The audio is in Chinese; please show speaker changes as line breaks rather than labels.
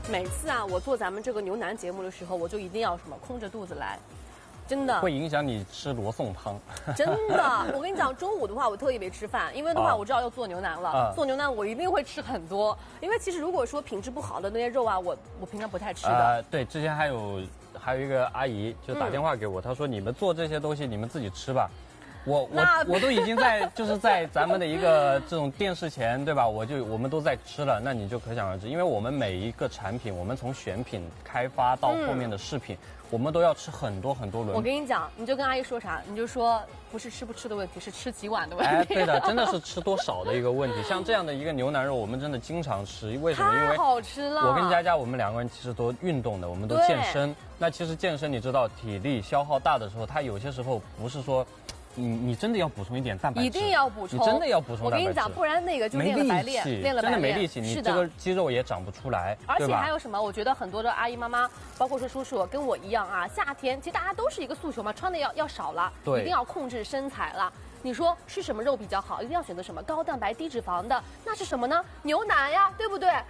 每次啊，我做咱们这个牛腩节目的时候，我就一定要什么空着肚子来，真的
会影响你吃罗宋汤。
真的，我跟你讲，中午的话我特意没吃饭，因为的话我知道要做牛腩了，做牛腩我一定会吃很多，因为其实如果说品质不好的那些肉啊，我平常不太吃的。
对，之前还有一个阿姨就打电话给我，她说你们做这些东西你们自己吃吧。我都已经在咱们的一个这种电视前，对吧？我们都在吃了，那你就可想而知，因为我们每一个产品，我们从选品开发到后面的饰品，我们都要吃很多轮。
我跟你讲，你就跟阿姨说啥，你就说不是吃不吃的问题，是吃几碗的问题。
哎，对的，真的是吃多少的一个问题。像这样的一个牛腩肉，我们真的经常吃，为什么？因为
太好吃了。
我跟佳佳，我们两个人其实都运动的，我们都健身。那其实健身，你知道体力消耗大的时候，它有些时候不是说。你真的要补充一点蛋白质，
一定要补充，
你真的要补充蛋白质。
我跟你讲，不然那个就练了白练，练了白练，
真的没力气，你这个肌肉也长不出来，
而且还有什么？我觉得很多的阿姨妈妈，包括说叔叔，跟我一样啊，夏天其实大家都是一个诉求嘛，穿的要少了，一定要控制身材了。你说吃什么肉比较好？一定要选择什么高蛋白低脂肪的？那是什么呢？牛腩呀，对不对？